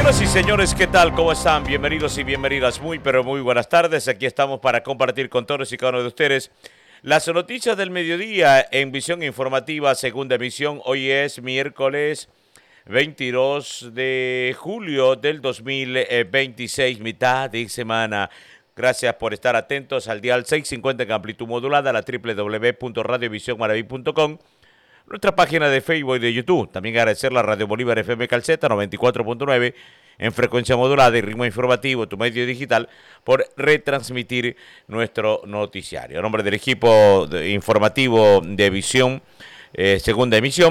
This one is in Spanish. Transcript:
Señoras y señores, ¿qué tal? ¿Cómo están? Bienvenidos y bienvenidas. Muy, pero muy buenas tardes. Aquí estamos para compartir con todos y cada uno de ustedes las noticias del mediodía en Visión Informativa, segunda emisión. Hoy es miércoles 22 de julio del 2026, mitad de semana. Gracias por estar atentos al dial 650 en amplitud modulada, la www.radiovisionmaraví.com. Nuestra página de Facebook y de YouTube. También agradecer la Radio Bolívar FM Calceta 94.9 en frecuencia modulada y ritmo informativo, tu medio digital, por retransmitir nuestro noticiario. A nombre del equipo informativo de Visión, segunda emisión.